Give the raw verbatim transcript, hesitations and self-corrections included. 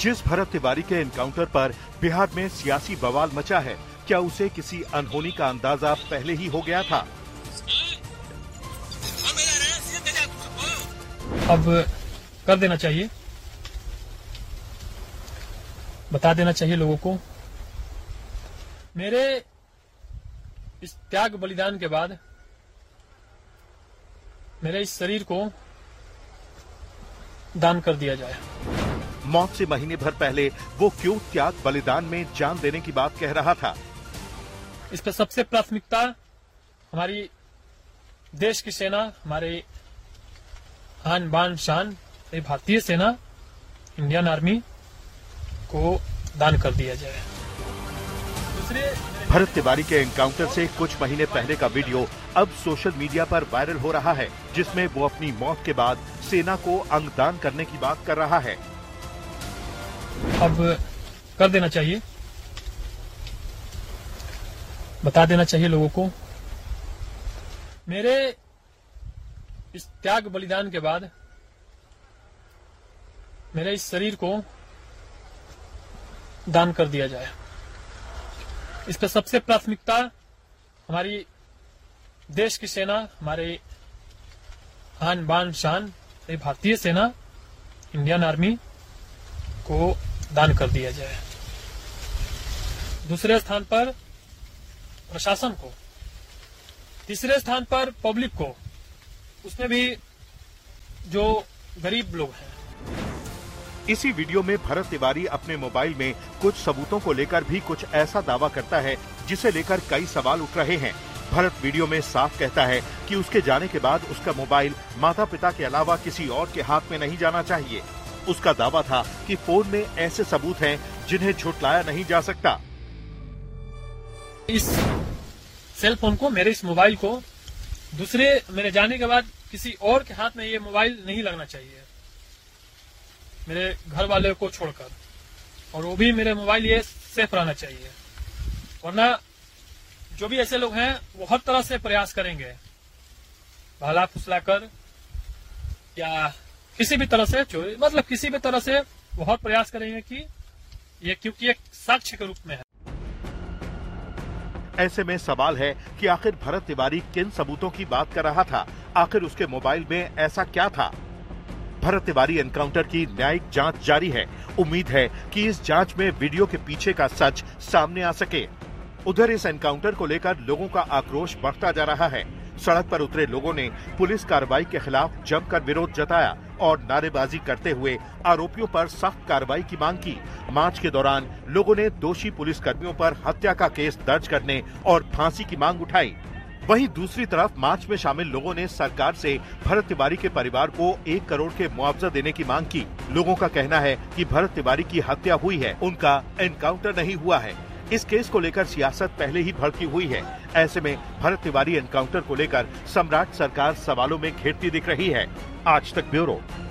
जिस भरत तिवारी के एनकाउंटर पर बिहार में सियासी बवाल मचा है, क्या उसे किसी अनहोनी का अंदाजा पहले ही हो गया था? अब कर देना चाहिए, बता देना चाहिए लोगों को। मेरे इस त्याग बलिदान के बाद मेरे इस शरीर को दान कर दिया जाए। मौत से महीने भर पहले वो क्यों त्याग बलिदान में जान देने की बात कह रहा था? इस पर सबसे प्राथमिकता हमारी देश की सेना, हमारे आन बान शान भारतीय सेना, इंडियन आर्मी को दान कर दिया जाए। दूसरे भरत तिवारी के एनकाउंटर से कुछ महीने पहले का वीडियो अब सोशल मीडिया पर वायरल हो रहा है, जिसमें वो अपनी मौत के बाद सेना को अंगदान करने की बात कर रहा है। अब कर देना चाहिए, बता देना चाहिए लोगों को। मेरे इस त्याग बलिदान के बाद मेरे इस शरीर को दान कर दिया जाए। इस पर सबसे प्राथमिकता हमारी देश की सेना, हमारे आन बान शान भारतीय सेना, इंडियन आर्मी को दान कर दिया जाए। दूसरे स्थान पर प्रशासन को, तीसरे स्थान पर पब्लिक को, उसमें भी जो गरीब लोग हैं। इसी वीडियो में भरत तिवारी अपने मोबाइल में कुछ सबूतों को लेकर भी कुछ ऐसा दावा करता है जिसे लेकर कई सवाल उठ रहे हैं। भरत वीडियो में साफ कहता है कि उसके जाने के बाद उसका मोबाइल माता पिता के अलावा किसी और के हाथ में नहीं जाना चाहिए। उसका दावा था कि फोन में ऐसे सबूत हैं जिन्हें झुठलाया नहीं जा सकता। इस सेल फोन को, मेरे इस मोबाइल को दूसरे मेरे जाने के बाद किसी और के हाथ में ये मोबाइल नहीं लगना चाहिए, मेरे घर वाले को छोड़कर, और वो भी मेरे मोबाइल ये सेफ रहना चाहिए। वरना जो भी ऐसे लोग हैं वो हर तरह से प्रयास करेंगे, भाला फुसलाकर या किसी भी तरह से चोरी, मतलब किसी भी तरह से वो हर प्रयास करेंगे कि ये, क्योंकि एक साक्ष्य के रूप में है। ऐसे में सवाल है कि आखिर भरत तिवारी किन सबूतों की बात कर रहा था? आखिर उसके मोबाइल में ऐसा क्या था? भरत तिवारी एनकाउंटर की न्यायिक जांच जारी है। उम्मीद है कि इस जांच में वीडियो के पीछे का सच सामने आ सके। उधर इस एनकाउंटर को लेकर लोगों का आक्रोश बढ़ता जा रहा है। सड़क पर उतरे लोगों ने पुलिस कार्रवाई के खिलाफ जमकर विरोध जताया और नारेबाजी करते हुए आरोपियों पर सख्त कार्रवाई की मांग की। मार्च के दौरान लोगों ने दोषी पुलिसकर्मियों पर हत्या का केस दर्ज करने और फांसी की मांग उठाई। वहीं दूसरी तरफ मार्च में शामिल लोगों ने सरकार से भरत तिवारी के परिवार को एक करोड़ के मुआवजा देने की मांग की। लोगों का कहना है कि भरत तिवारी की हत्या हुई है, उनका एनकाउंटर नहीं हुआ है। इस केस को लेकर सियासत पहले ही भड़की हुई है। ऐसे में भरत तिवारी एनकाउंटर को लेकर सम्राट सरकार सवालों में घेरती दिख रही है। आज तक ब्यूरो।